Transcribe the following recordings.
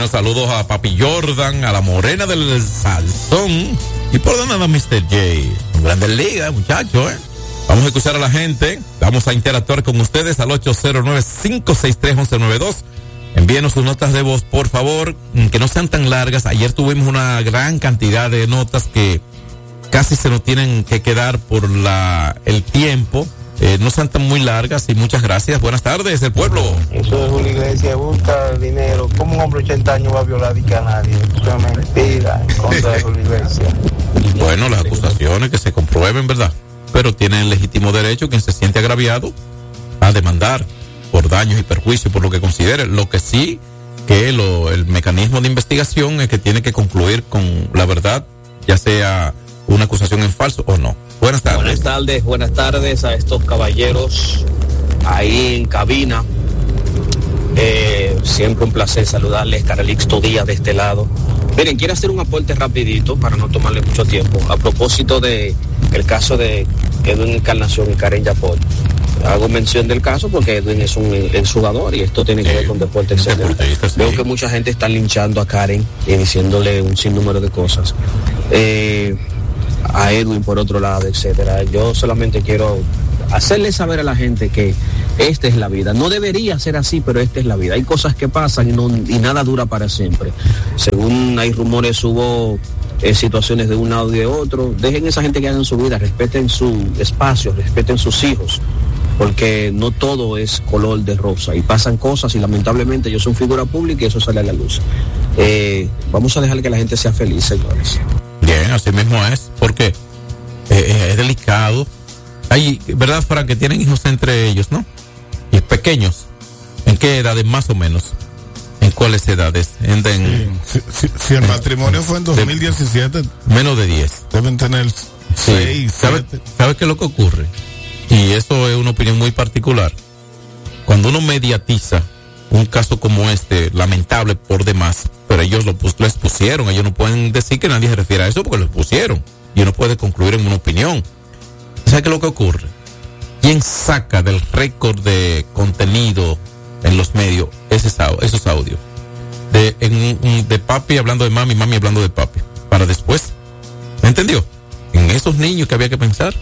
Bueno, saludos a Papi Jordan, a la morena del Salsón. ¿Y por dónde anda Mr. J? En Grandes Ligas, muchachos, Vamos a escuchar a la gente. Vamos a interactuar con ustedes al 809-563-1192. Envíenos sus notas de voz, por favor, que no sean tan largas. Ayer tuvimos una gran cantidad de notas que casi se nos tienen que quedar por el tiempo. No sean tan muy largas y muchas gracias. Buenas tardes, el pueblo. Eso es una iglesia, busca dinero. ¿Cómo un hombre de 80 años va a violar a nadie? Eso es mentira en contra de la iglesia. Bueno, las acusaciones que se comprueben, ¿verdad? Pero tiene el legítimo derecho quien se siente agraviado a demandar por daños y perjuicios, por lo que considere. Lo que sí, que el mecanismo de investigación es que tiene que concluir con la verdad, ya sea una acusación en falso o no. Buenas tardes. Buenas tardes a estos caballeros ahí en cabina. Siempre un placer saludarles, Carlixto Díaz de este lado. Miren, quiero hacer un aporte rapidito para no tomarle mucho tiempo. A propósito de el caso de Edwin Encarnación y Karen Yapol. Hago mención del caso porque Edwin es un jugador y esto tiene que ver con deporte, etcétera. Veo que mucha gente está linchando a Karen y diciéndole un sinnúmero de cosas. A Edwin por otro lado, etcétera. Yo solamente quiero hacerle saber a la gente que esta es la vida. No debería ser así, pero esta es la vida. Hay cosas que pasan y nada dura para siempre. Según hay rumores, hubo situaciones de un lado y de otro. Dejen a esa gente que hagan su vida, respeten su espacio, respeten sus hijos, porque no todo es color de rosa y pasan cosas y lamentablemente yo soy figura pública y eso sale a la luz. Vamos a dejar que la gente sea feliz, señores. Bien, así mismo es, porque es delicado. Hay, ¿verdad, Frank, que tienen hijos entre ellos, no? Y pequeños. ¿En qué edades más o menos? ¿En cuáles edades? Si el matrimonio fue en 2017. Menos de 10. Deben tener 6, 7. ¿Sabe qué es lo que ocurre? Y eso es una opinión muy particular. Cuando uno mediatiza un caso como este, lamentable por demás, pero ellos lo expusieron, ellos no pueden decir que nadie se refiere a eso porque lo expusieron, y uno puede concluir en una opinión. ¿Sabe qué es lo que ocurre? ¿Quién saca del récord de contenido en los medios esos audios? De papi hablando de mami, mami hablando de papi, para después, ¿me entendió? En esos niños que había que pensar,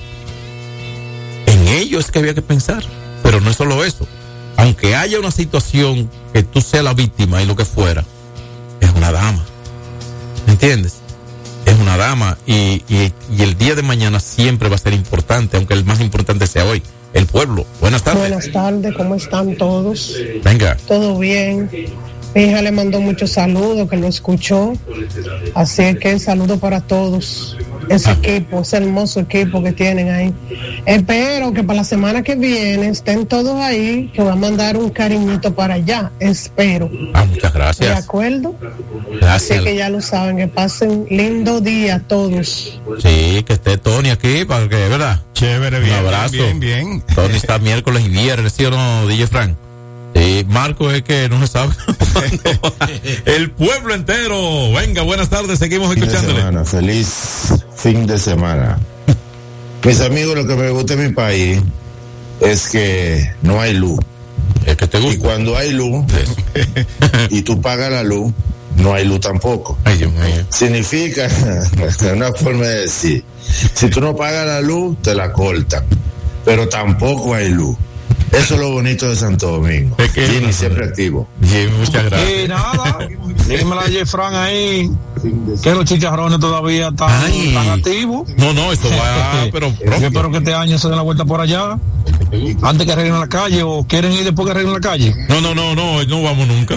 en ellos que había que pensar, pero no es solo eso. Aunque haya una situación que tú seas la víctima y lo que fuera, es una dama, ¿me entiendes? Es una dama y el día de mañana siempre va a ser importante, aunque el más importante sea hoy, el pueblo. Buenas tardes. Buenas tardes, ¿cómo están todos? Venga. Todo bien. Mi hija le mandó muchos saludos, que lo escuchó. Así que saludo para todos. Ese equipo, ese hermoso equipo que tienen ahí. Espero que para la semana que viene estén todos ahí, que va a mandar un cariñito para allá. Espero. Muchas gracias. ¿De acuerdo? Gracias. Así que ya lo saben, que pasen lindo día todos. Sí, que esté Tony aquí para que, ¿verdad? Chévere, bien. Un abrazo. Bien. Tony está miércoles y viernes, ¿sí o no, DJ Frank? Sí, Marco es que no se sabe. El pueblo entero. Venga, buenas tardes, seguimos escuchándole. Feliz fin de semana. Mis amigos, lo que me gusta en mi país es que no hay luz. Es que te gusta. Y cuando hay luz y tú pagas la luz, no hay luz tampoco. Ay, Dios mío. Significa, una forma de decir, si tú no pagas la luz, te la cortan, pero tampoco hay luz. Eso es lo bonito de Santo Domingo. Jimmy siempre activo. Jimmy, muchas gracias. Y nada, dímelo a Jeffran ahí, que los chicharrones todavía están activos. No, esto va, pero yo espero que este año se den la vuelta por allá, antes que arreglen la calle, o quieren ir después que arreglen la calle. No vamos nunca.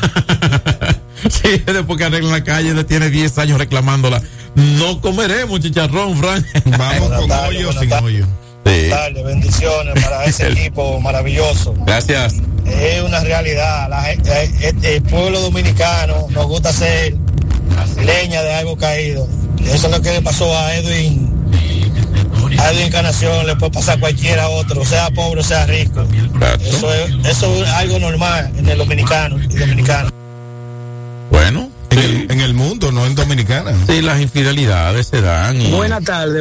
Sí, después que arreglen la calle, tiene 10 años reclamándola. No comeremos chicharrón, Frank. Vamos con hoyo sin hoyo. Sí. Dale, bendiciones para ese equipo maravilloso. Gracias. Es una realidad. El pueblo dominicano nos gusta hacer leña de algo caído. Eso es lo que le pasó a Edwin Encarnación, le puede pasar a cualquiera otro, sea pobre o sea rico. Eso es algo normal en el dominicano y dominicano. Bueno, en el mundo, no en Dominicana. Sí, las infidelidades se dan. Buenas tardes.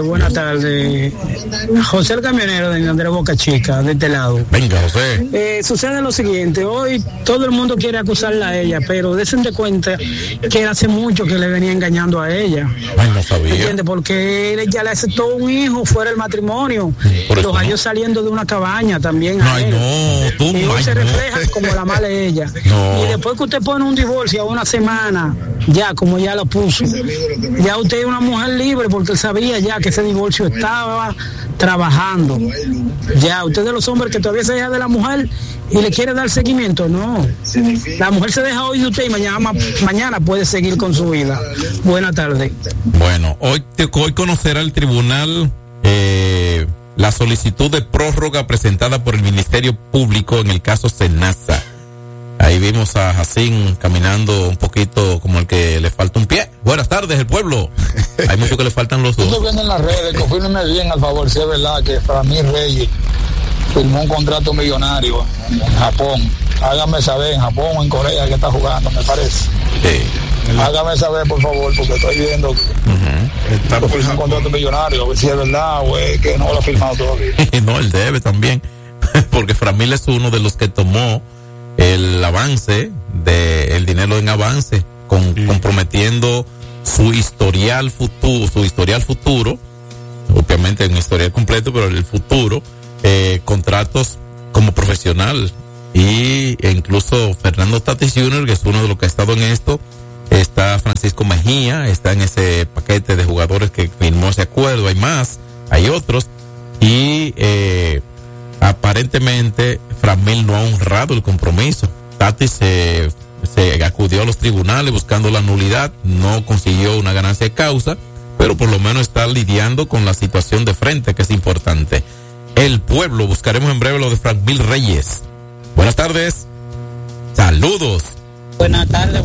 José el camionero de Andrés Boca Chica, de este lado. Venga, José. Sucede lo siguiente, hoy todo el mundo quiere acusarla a ella, pero desen de cuenta que hace mucho que le venía engañando a ella. Ay, no sabía. ¿Entiendes? Porque él ya le aceptó un hijo fuera del matrimonio. Los halló saliendo de una cabaña también. Ay, no, tú, y hoy se refleja como la mala de ella. No. Y después que usted pone un divorcio a una semana, ya como ya lo puso, ya usted es una mujer libre porque él sabía ya que ese divorcio estaba trabajando. Ya, usted de los hombres que todavía se deja de la mujer y le quiere dar seguimiento, no. La mujer se deja hoy de usted y mañana puede seguir con su vida. Buenas tardes. Bueno, hoy conocerá el tribunal la solicitud de prórroga presentada por el Ministerio Público en el caso Senasa. Ahí vimos a Jacín caminando un poquito como el que le falta un pie. Buenas tardes, el pueblo. Hay mucho que le faltan los dos. Estoy viendo en las redes, confírmeme bien, al favor, si es verdad que Framil Reyes firmó un contrato millonario en Japón. Hágame saber, en Japón o en Corea, que está jugando, me parece. Sí. Hágame saber, por favor, porque estoy viendo que está por un contrato millonario, a ver si es verdad o es que no lo ha firmado todavía. No, él debe también, porque Framil es uno de los que tomó el avance el dinero en avance, comprometiendo su historial futuro, obviamente un historial completo, pero el futuro, contratos como profesional. E incluso Fernando Tatis Jr., que es uno de los que ha estado en esto, está Francisco Mejía, está en ese paquete de jugadores que firmó ese acuerdo, hay otros, y aparentemente Framil no ha honrado el compromiso. Tatis se acudió a los tribunales buscando la nulidad, no consiguió una ganancia de causa, pero por lo menos está lidiando con la situación de frente, que es importante. El pueblo, buscaremos en breve lo de Framil Reyes. Buenas tardes. Saludos. Buenas tardes.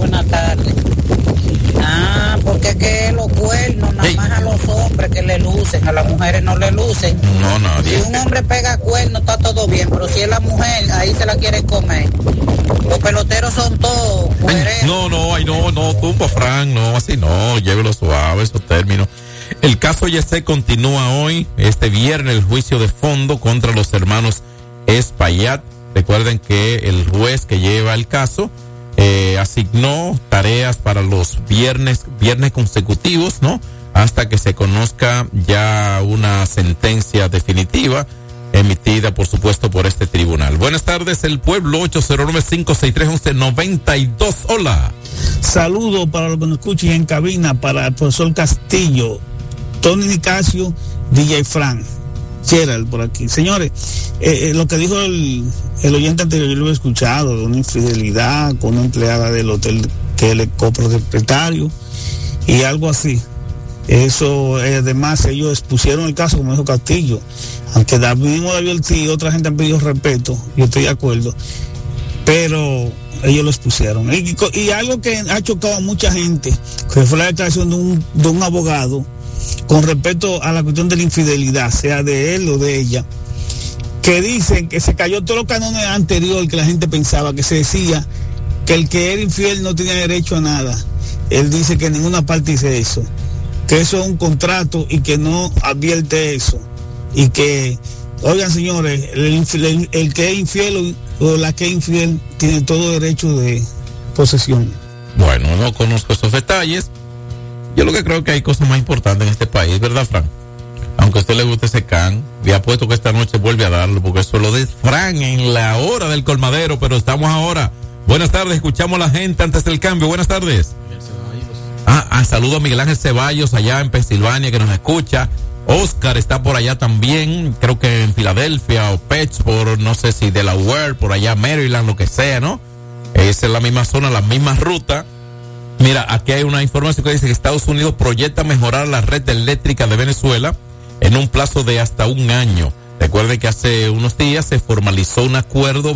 Porque que los cuernos nada más a los hombres que le lucen, a las mujeres no le lucen. No, nadie. Si un hombre pega cuernos está todo bien, pero si es la mujer, ahí se la quiere comer. Los peloteros son todos mujeres. No, tumba, Frank, no, así no, llévelo suave, esos términos. El caso Yesé continúa hoy, este viernes, el juicio de fondo contra los hermanos Espaillat. Recuerden que el juez que lleva el caso asignó tareas para los viernes consecutivos, ¿no? Hasta que se conozca ya una sentencia definitiva emitida, por supuesto, por este tribunal. Buenas tardes, el pueblo, 809-563-1192. Hola. Saludos para los que nos escuchen en cabina, para el profesor Castillo, Tony Nicasio, DJ Frank, Gerald por aquí. Señores, lo que dijo el oyente anterior, yo lo he escuchado, de una infidelidad con una empleada del hotel que él es copropietario y algo así. Eso, además, ellos expusieron el caso, como dijo Castillo, aunque David y otra gente han pedido respeto, yo estoy de acuerdo, pero ellos lo expusieron. Y algo que ha chocado a mucha gente, que fue la declaración de un abogado con respecto a la cuestión de la infidelidad, sea de él o de ella, que dicen que se cayó todos los cánones anteriores que la gente pensaba, que se decía que el que era infiel no tenía derecho a nada. Él dice que en ninguna parte dice eso, que eso es un contrato y que no advierte eso, y que, oigan señores, el que es infiel o la que es infiel tiene todo derecho de posesión. Bueno, no conozco esos detalles. Yo lo que creo que hay cosas más importantes en este país, ¿verdad, Fran? Aunque a usted le guste ese can, le apuesto que esta noche vuelve a darlo, porque eso es lo de Fran en la hora del colmadero, pero estamos ahora. Buenas tardes, escuchamos a la gente antes del cambio. Buenas tardes. Saludo a Miguel Ángel Ceballos allá en Pensilvania que nos escucha. Oscar está por allá también, creo que en Filadelfia o Pittsburgh, no sé si Delaware, por allá Maryland, lo que sea, ¿no? Esa es la misma zona, la misma ruta. Mira, aquí hay una información que dice que Estados Unidos proyecta mejorar la red eléctrica de Venezuela en un plazo de hasta un año. Recuerden que hace unos días se formalizó un acuerdo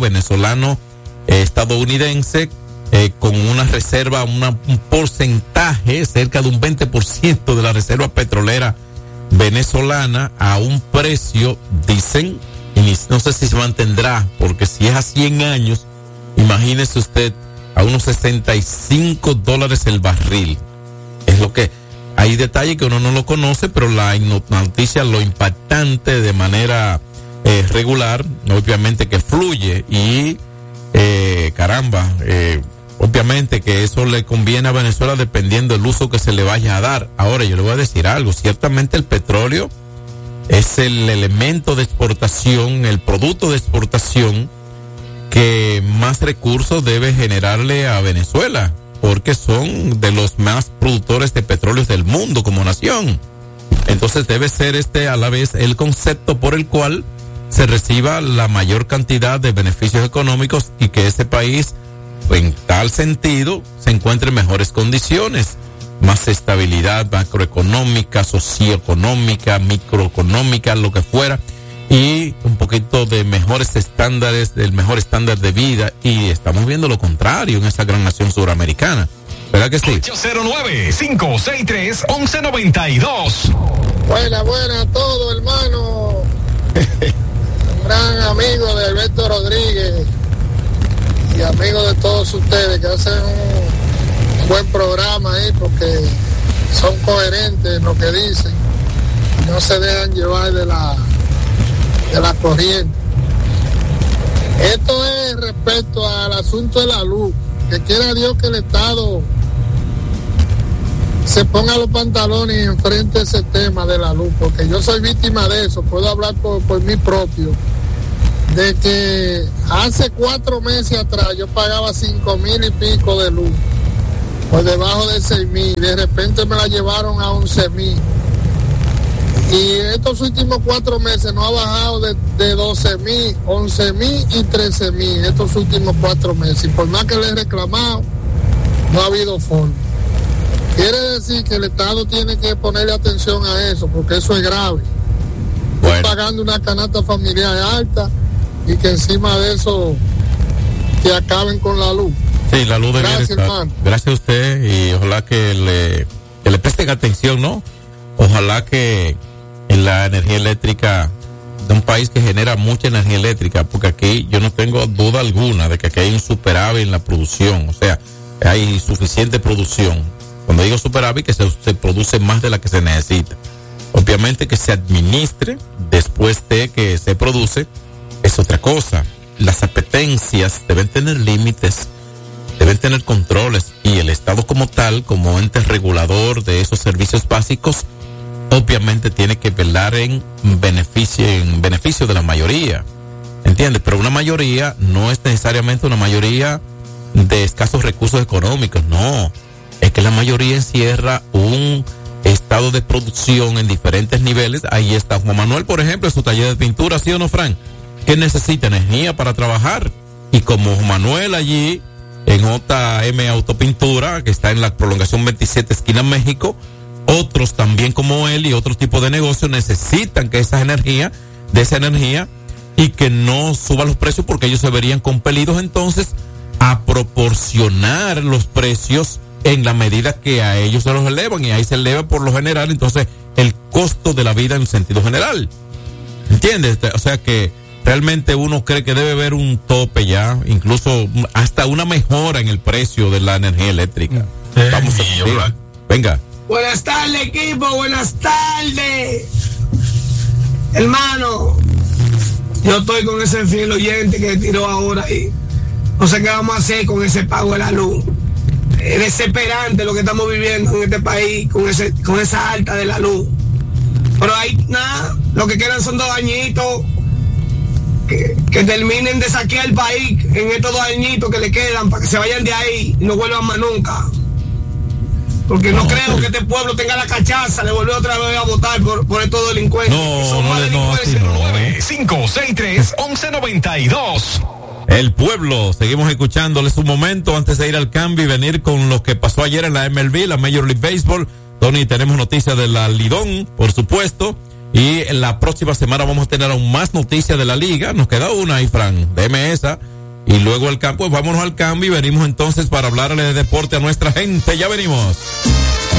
venezolano-estadounidense con una reserva, un porcentaje, cerca de un 20% de la reserva petrolera venezolana a un precio, dicen, y no sé si se mantendrá, porque si es a 100 años, imagínese usted a unos $65 el barril. Es lo que hay detalle que uno no lo conoce, pero la noticia, lo impactante de manera regular, obviamente que fluye y obviamente que eso le conviene a Venezuela dependiendo del uso que se le vaya a dar. Ahora yo le voy a decir algo, ciertamente el petróleo es el elemento de exportación, el producto de exportación que más recursos debe generarle a Venezuela, porque son de los más productores de petróleo del mundo como nación. Entonces debe ser a la vez el concepto por el cual se reciba la mayor cantidad de beneficios económicos y que ese país, en tal sentido, se encuentre en mejores condiciones, más estabilidad macroeconómica, socioeconómica, microeconómica, lo que fuera, y un poquito de mejores estándares, del mejor estándar de vida, y estamos viendo lo contrario en esta gran nación suramericana. ¿Verdad que sí? 809-563-1192. Buena a todo, hermano. Un gran amigo de Alberto Rodríguez y amigo de todos ustedes que hacen un buen programa ahí porque son coherentes en lo que dicen, no se dejan llevar de la corriente. Esto es respecto al asunto de la luz, que quiera Dios que el Estado se ponga los pantalones y enfrente ese tema de la luz, porque yo soy víctima de eso, puedo hablar por mí propio, de que hace 4 meses atrás yo pagaba 5,000 y pico de luz, por debajo de 6,000, de repente me la llevaron a 11,000. Y estos últimos 4 meses no ha bajado de 12,000, 11,000 y 13,000 estos últimos 4 meses. Y por más que le he reclamado, no ha habido forma. Quiere decir que el Estado tiene que ponerle atención a eso, porque eso es grave. Bueno. Estoy pagando una canasta familiar alta y que encima de eso que acaben con la luz. Sí, la luz debería estar. Hermano. Gracias a usted y ojalá que le presten atención, ¿no? Ojalá que en la energía eléctrica de un país que genera mucha energía eléctrica, porque aquí yo no tengo duda alguna de que aquí hay un superávit en la producción, o sea, hay suficiente producción. Cuando digo superávit, que se produce más de la que se necesita. Obviamente que se administre después de que se produce es otra cosa. Las apetencias deben tener límites, deben tener controles, y el Estado como tal, como ente regulador de esos servicios básicos, obviamente tiene que velar en beneficio de la mayoría, ¿entiendes? Pero una mayoría no es necesariamente una mayoría de escasos recursos económicos, no, es que la mayoría encierra un estado de producción en diferentes niveles. Ahí está Juan Manuel, por ejemplo, en su taller de pintura, ¿sí o no, Frank? Que necesita energía para trabajar, y como Juan Manuel allí en JM Autopintura, que está en la prolongación 27 esquina México, otros también como él y otros tipos de negocios necesitan que esa energía, y que no suban los precios, porque ellos se verían compelidos entonces a proporcionar los precios en la medida que a ellos se los elevan, y ahí se eleva por lo general entonces el costo de la vida en sentido general, ¿entiendes? O sea que realmente uno cree que debe haber un tope ya, incluso hasta una mejora en el precio de la energía eléctrica. Vamos a ver. Venga. Buenas tardes, equipo, buenas tardes. Hermano, yo estoy con ese fiel oyente que tiró ahora y no sé qué vamos a hacer con ese pago de la luz. Es desesperante lo que estamos viviendo en este país con esa alta de la luz. Pero ahí nada, lo que quedan son 2 añitos. Que terminen de saquear el país en estos 2 añitos que le quedan, para que se vayan de ahí y no vuelvan más nunca. Porque no creo que este pueblo tenga la cachaza de volver otra vez a votar por estos delincuentes. No. 563-1192. El pueblo, seguimos escuchándoles un momento antes de ir al cambio y venir con lo que pasó ayer en la MLB, la Major League Baseball. Tony, tenemos noticias de la Lidón, por supuesto, y en la próxima semana vamos a tener aún más noticias de la liga. Nos queda una ahí, Fran, deme esa. Y luego el campo, vámonos al cambio y venimos entonces para hablarle de deporte a nuestra gente. Ya venimos.